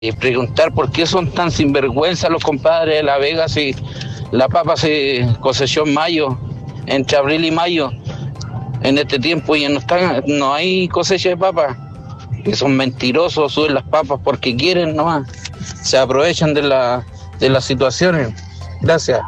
Y preguntar por qué son tan sinvergüenza los compadres de La Vega si la papa se cosechó en mayo, entre abril y mayo, en este tiempo y no hay cosecha de papa. Que son mentirosos, suben las papas porque quieren nomás, se aprovechan de las situaciones. Gracias.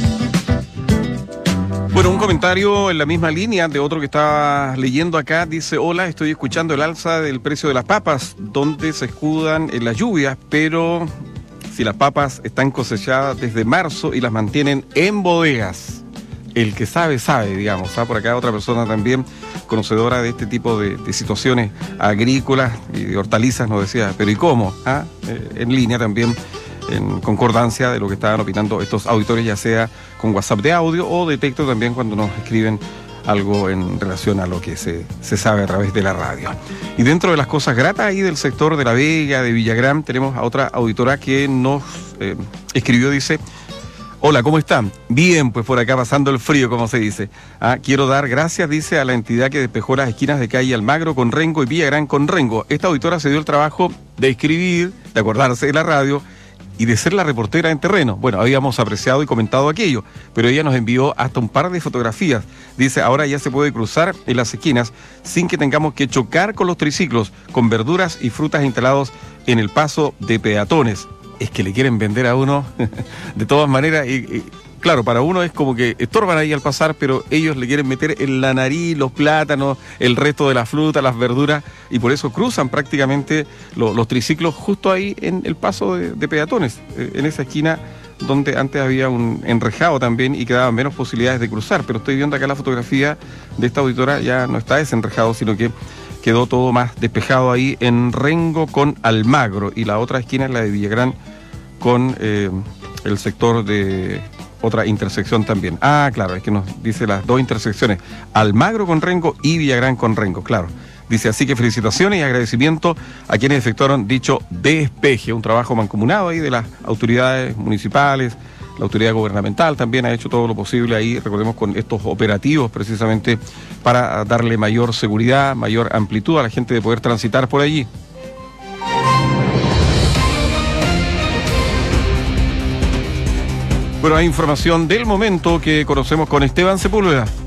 Bueno, un comentario en la misma línea de otro que estaba leyendo acá. Dice: hola, estoy escuchando el alza del precio de las papas, donde se escudan en las lluvias, pero si las papas están cosechadas desde marzo y las mantienen en bodegas, el que sabe, sabe, digamos. Por acá otra persona también conocedora de este tipo de situaciones agrícolas y de hortalizas nos decía: pero ¿y cómo? En línea también, en concordancia de lo que estaban opinando estos auditores, ya sea con WhatsApp de audio o de texto también cuando nos escriben algo en relación a lo que se sabe a través de la radio. Y dentro de las cosas gratas ahí del sector de La Vega, de Villagrán, tenemos a otra auditora que nos escribió, dice: hola, ¿cómo están? Bien, pues por acá pasando el frío, como se dice. Quiero dar gracias, dice, a la entidad que despejó las esquinas de calle Almagro con Rengo y Villagrán con Rengo. Esta auditora se dio el trabajo de escribir, de acordarse de la radio y de ser la reportera en terreno. Bueno, habíamos apreciado y comentado aquello, pero ella nos envió hasta un par de fotografías. Dice: ahora ya se puede cruzar en las esquinas sin que tengamos que chocar con los triciclos, con verduras y frutas instalados en el paso de peatones. Es que le quieren vender a uno de todas maneras, y claro, para uno es como que estorban ahí al pasar, pero ellos le quieren meter en la nariz los plátanos, el resto de la fruta, las verduras, y por eso cruzan prácticamente los triciclos justo ahí en el paso de peatones, en esa esquina donde antes había un enrejado también y quedaban menos posibilidades de cruzar. Pero estoy viendo acá la fotografía de esta auditora, ya no está desenrejado, sino que quedó todo más despejado ahí en Rengo con Almagro, y la otra esquina es la de Villagrán con el sector de otra intersección también. Claro, es que nos dice las dos intersecciones, Almagro con Rengo y Villagrán con Rengo, claro. Dice: así que felicitaciones y agradecimiento a quienes efectuaron dicho despeje, un trabajo mancomunado ahí de las autoridades municipales. La autoridad gubernamental también ha hecho todo lo posible ahí, recordemos, con estos operativos precisamente para darle mayor seguridad, mayor amplitud a la gente de poder transitar por allí. Bueno, hay información del momento que conocemos con Esteban Sepúlveda.